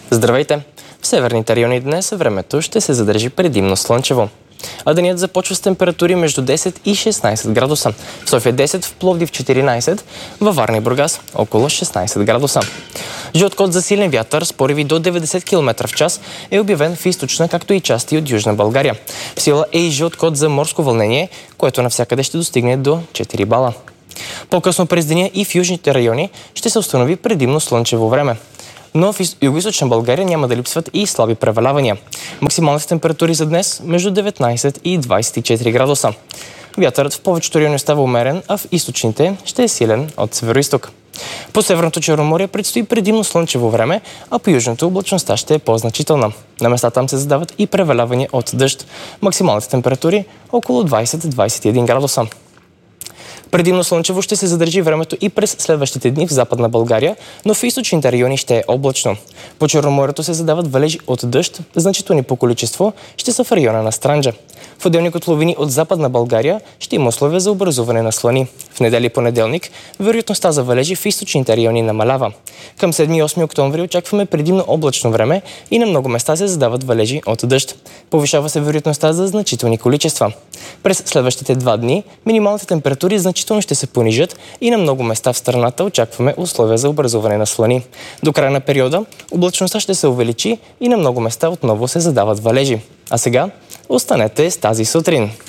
Здравейте! В северните райони днес времето ще се задържи предимно слънчево. А денят започва с температури между 10 и 16 градуса. В София 10, в Пловдив 14, във Варна и Бургас около 16 градуса. Жълт код за силен вятър с пориви до 90 км в час е обявен в източна, както и части от Южна България. В сила е и жълт код за морско вълнение, което навсякъде ще достигне до 4 бала. По-късно през деня и в южните райони ще се установи предимно слънчево време. Но в югоизточна България няма да липсват и слаби превалявания. Максималните температури за днес между 19 и 24 градуса. Вятърът в повечето райони става умерен, а в източните ще е силен от североизток. По Северното Черноморие предстои предимно слънчево време, а по южното облачността ще е по-значителна. На места там се задават и превалявания от дъжд. Максималните температури около 20-21 градуса. Предимно слънчево ще се задържи времето и през следващите дни в Западна България, но в източните райони ще е облачно. По Черноморието се задават валежи от дъжд, значителни по количество, ще са в района на Странджа. В отделни котловини от Западна България ще има условия за образуване на слани. В неделя и понеделник вероятността за валежи в източните райони намалява. Към 7 и 8 октомври очакваме предимно облачно време и на много места се задават валежи от дъжд. Повишава се вероятността за значителни количества. През следващите 2 дни минималните температури значително ще се понижат и на много места в страната очакваме условия за образуване на слани. До края на периода облачността ще се увеличи и на много места отново се задават валежи. А сега останете с тази сутрин.